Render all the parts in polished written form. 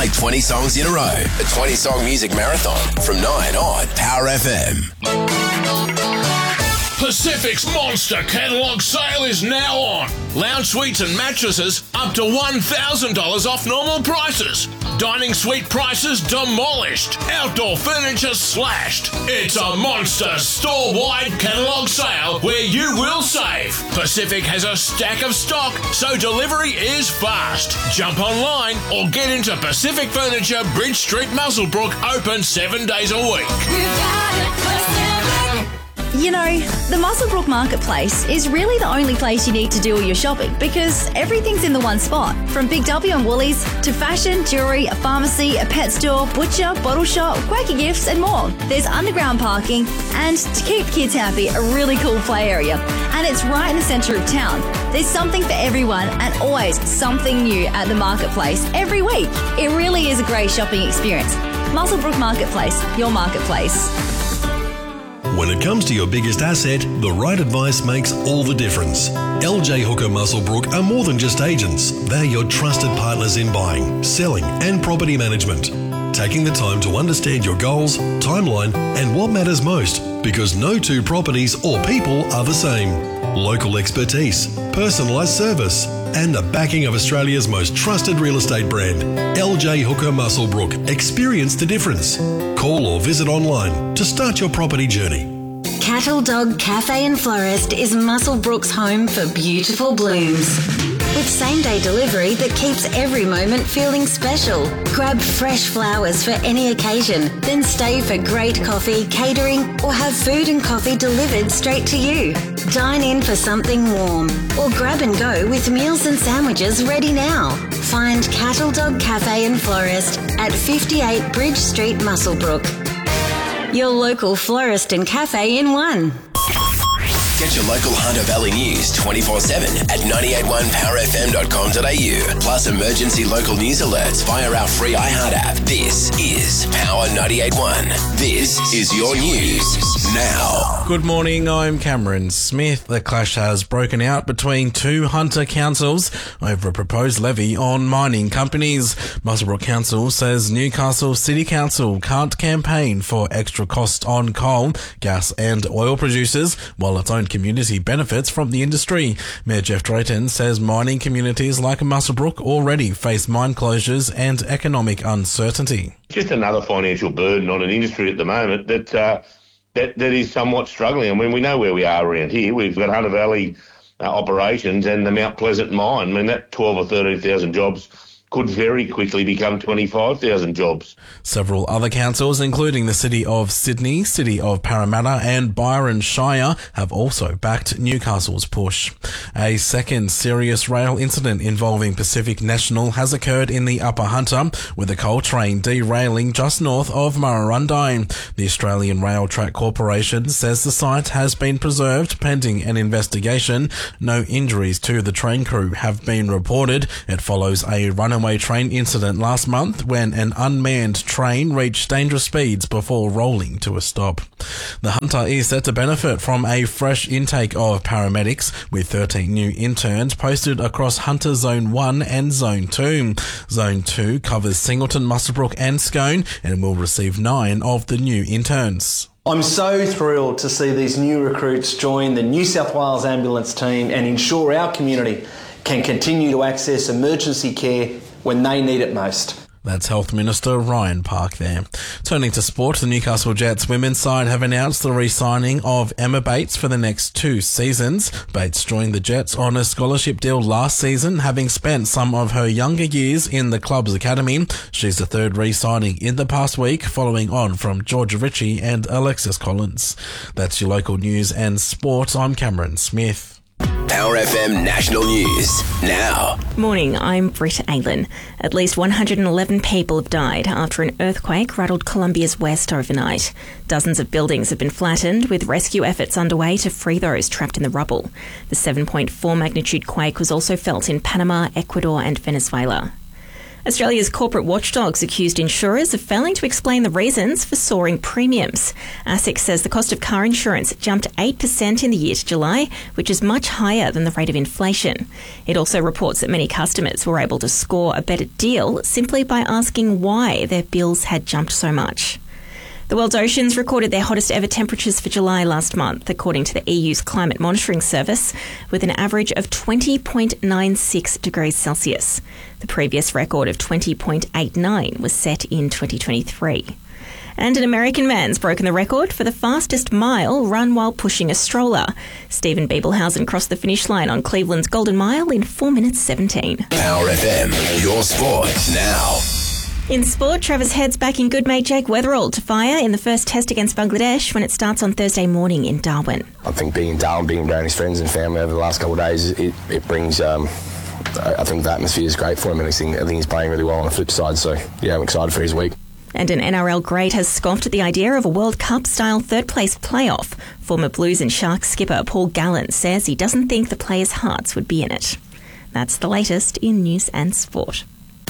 Play 20 songs in a row. The 20-song music marathon from 9 on Power FM. Pacific's Monster Catalogue Sale is now on. Lounge suites and mattresses up to $1,000 off normal prices. Dining suite prices demolished. Outdoor furniture slashed. It's a monster store-wide catalogue sale where you will save. Pacific has a stack of stock, so delivery is fast. Jump online or get into Pacific Furniture, Bridge Street, Muswellbrook, open 7 days a week. You got it, Pacific. You know, the Muswellbrook Marketplace is really the only place you need to do all your shopping because everything's in the one spot. From Big W and Woolies to fashion, jewellery, a pharmacy, a pet store, butcher, bottle shop, quirky gifts and more. There's underground parking and, to keep kids happy, a really cool play area. And it's right in the centre of town. There's something for everyone and always something new at the Marketplace every week. It really is a great shopping experience. Muswellbrook Marketplace, your marketplace. When it comes to your biggest asset, the right advice makes all the difference. LJ Hooker Muswellbrook are more than just agents. They're your trusted partners in buying, selling and property management. Taking the time to understand your goals, timeline and what matters most, because no two properties or people are the same. Local expertise, personalised service and the backing of Australia's most trusted real estate brand. LJ Hooker Muswellbrook. Experience the difference. Call or visit online to start your property journey. Cattle Dog Cafe and Florist is Muswellbrook's home for beautiful blooms. With same-day delivery that keeps every moment feeling special. Grab fresh flowers for any occasion, then stay for great coffee, catering, or have food and coffee delivered straight to you. Dine in for something warm, or grab and go with meals and sandwiches ready now. Find Cattle Dog Cafe and Florist at 58 Bridge Street, Muswellbrook. Your local florist and cafe in one. Get your local Hunter Valley news 24/7 at 981powerfm.com.au. Plus emergency local news alerts via our free iHeart app. This is Power 98.1. This is your news now. Good morning, I'm Cameron Smith. The clash has broken out between two Hunter councils over a proposed levy on mining companies. Muswellbrook Council says Newcastle City Council can't campaign for extra costs on coal, gas and oil producers, while its own community benefits from the industry. Mayor Jeff Drayton says mining communities like Muswellbrook already face mine closures and economic uncertainty. Just another financial burden on an industry at the moment that is somewhat struggling. I mean, we know where we are around here. We've got Hunter Valley operations and the Mount Pleasant mine. I mean, that 12 or 13,000 jobs could very quickly become 25,000 jobs. Several other councils, including the City of Sydney, City of Parramatta and Byron Shire, have also backed Newcastle's push. A second serious rail incident involving Pacific National has occurred in the Upper Hunter, with a coal train derailing just north of Murrurundi. The Australian Rail Track Corporation says the site has been preserved pending an investigation. No injuries to the train crew have been reported. It follows a runaway train incident last month when an unmanned train reached dangerous speeds before rolling to a stop. The Hunter is set to benefit from a fresh intake of paramedics, with 13 new interns posted across Hunter Zone 1 and Zone 2. Zone 2 covers Singleton, Muswellbrook and Scone and will receive 9 of the new interns. I'm so thrilled to see these new recruits join the New South Wales Ambulance team and ensure our community can continue to access emergency care when they need it most. That's Health Minister Ryan Park there. Turning to sport, the Newcastle Jets women's side have announced the re-signing of Emma Bates for the next 2 seasons. Bates joined the Jets on a scholarship deal last season, having spent some of her younger years in the club's academy. She's the third re-signing in the past week, following on from Georgia Ritchie and Alexis Collins. That's your local news and sport. I'm Cameron Smith. Power FM National News now. Morning, I'm Britt Aylen. At least 111 people have died after an earthquake rattled Colombia's west overnight. Dozens of buildings have been flattened, with rescue efforts underway to free those trapped in the rubble. The 7.4 magnitude quake was also felt in Panama, Ecuador and Venezuela. Australia's corporate watchdogs accused insurers of failing to explain the reasons for soaring premiums. ASIC says the cost of car insurance jumped 8% in the year to July, which is much higher than the rate of inflation. It also reports that many customers were able to score a better deal simply by asking why their bills had jumped so much. The world's oceans recorded their hottest ever temperatures for July last month, according to the EU's Climate Monitoring Service, with an average of 20.96 degrees Celsius. The previous record of 20.89 was set in 2023. And an American man's broken the record for the fastest mile run while pushing a stroller. Stephen Biebelhausen crossed the finish line on Cleveland's Golden Mile in 4 minutes 17. Power FM, your sport now. In sport, Travis Head's backing good mate Jake Weatherall to fire in the first test against Bangladesh when it starts on Thursday morning in Darwin. I think being in Darwin, being around his friends and family over the last couple of days, it brings, I think the atmosphere is great for him, and I think he's playing really well on the flip side, so yeah, I'm excited for his week. And an NRL great has scoffed at the idea of a World Cup-style third-place playoff. Former Blues and Sharks skipper Paul Gallen says he doesn't think the players' hearts would be in it. That's the latest in news and sport.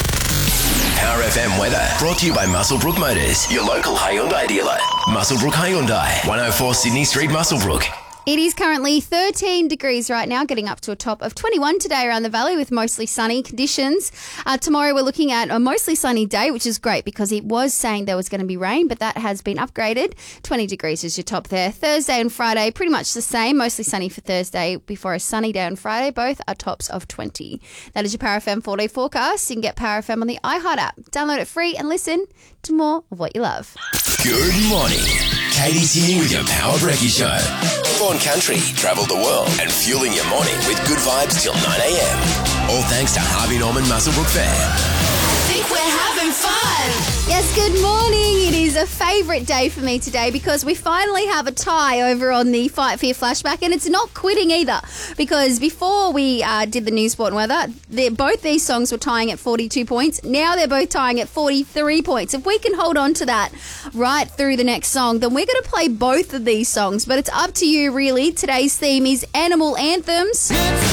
Power FM weather brought to you by Muswellbrook Motors, your local Hyundai dealer. Muswellbrook Hyundai, 104 Sydney Street, Muswellbrook. It is currently 13 degrees right now, getting up to a top of 21 today around the valley with mostly sunny conditions. Tomorrow we're looking at a mostly sunny day, which is great because it was saying there was going to be rain, but that has been upgraded. 20 degrees is your top there. Thursday and Friday, pretty much the same. Mostly sunny for Thursday before a sunny day on Friday. Both are tops of 20. That is your Power FM 4-day forecast. You can get Power FM on the iHeart app. Download it free and listen to more of what you love. Good morning. Katie's here with your Power Brekkie Show. Born country, travel the world, and fueling your morning with good vibes till 9 a.m. All thanks to Harvey Norman Muswellbrook Fair. Think we're having fun. Yes, good morning. It is a favourite day for me today because we finally have a tie over on the Fight Fear Flashback, and it's not quitting either because before we did the news, sport and weather, both these songs were tying at 42 points. Now they're both tying at 43 points. If we can hold on to that right through the next song, then we're going to play both of these songs, but it's up to you really. Today's theme is Animal Anthems.